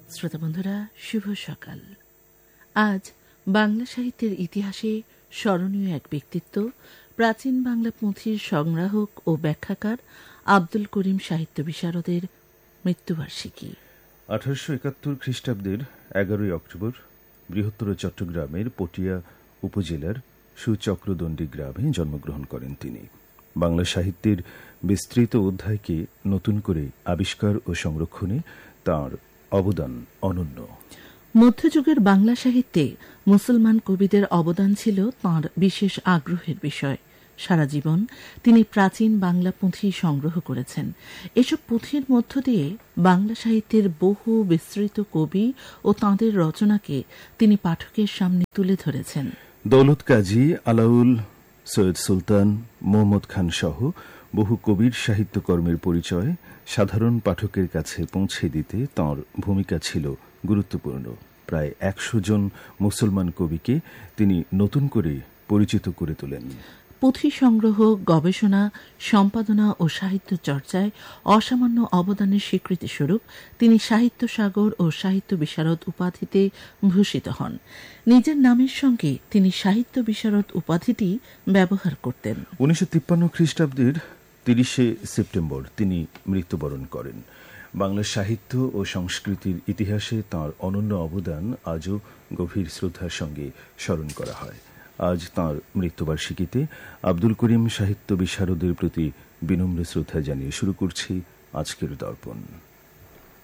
শ্রোতা বন্ধুরা, শুভ সকাল। আজ বাংলা সাহিত্যের ইতিহাসে স্মরণীয় এক ব্যক্তিত্ব, প্রাচীন বাংলা পুঁথির সংগ্রাহক ও ব্যাখ্যাকার আব্দুল করিম সাহিত্য বিশারদের মৃত্যুবার্ষিকী। 1871 খ্রিস্টাব্দের 11 অক্টোবর বৃহত্তর চট্টগ্রামের পটিয়া উপজেলার সুচক্রদণ্ডী গ্রামে জন্মগ্রহণ করেন তিনি। বাংলা সাহিত্যের বিস্তৃত অধ্যায়কে নতুন করে আবিষ্কার ও সংরক্ষণে তাঁর অবদান অনন্য। মধ্যযুগের বাংলা সাহিত্যে মুসলমান কবিদের অবদান ছিল তাঁর বিশেষ আগ্রহের বিষয়। সারা জীবন তিনি প্রাচীন বাংলা পুঁথি সংগ্রহ করেছেন। এসব পুঁথির মধ্য দিয়ে বাংলা সাহিত্যের বহু বিস্তৃত কবি ও তাঁদের রচনাকে তিনি পাঠকের সামনে তুলে ধরেছেন। দৌলত কাজী, আলাউল, সৈয়দ সুলতান, মোহাম্মদ খান সহ বহু কবির সাহিত্যকর্মের পরিচয় সাধারণ পাঠকের কাছে পৌঁছে দিতে তাঁর ভূমিকা ছিল গুরুত্বপূর্ণ। প্রায় 100 জন মুসলমান কবিকে তিনি নতুন করে পরিচিত করে তোলেন। পুঁথি সংগ্রহ, গবেষণা, সম্পাদনা ও সাহিত্য চর্চায় অসামান্য অবদানের স্বীকৃতিস্বরূপ তিনি সাহিত্য সাগর ও সাহিত্য বিশারদ উপাধিতে ভূষিত হন। নিজের নামের সঙ্গে তিনি সাহিত্য বিশারদ উপাধিটি ব্যবহার করতেন। 1953 খ্রিস্টাব্দের 30 সেপ্টেম্বর তিনি মৃত্যুবরণ করেন। বাংলা সাহিত্য ও সংস্কৃতির ইতিহাসে তাঁর অনন্য অবদান আজও গভীর শ্রদ্ধার সঙ্গে স্মরণ করা হয়। আজ তাঁর মৃত্যুবার্ষিকীতে আব্দুল করিম সাহিত্য বিশারদের প্রতি বিনম্র শ্রদ্ধা জানিয়ে শুরু করছি আজকের দর্পণ।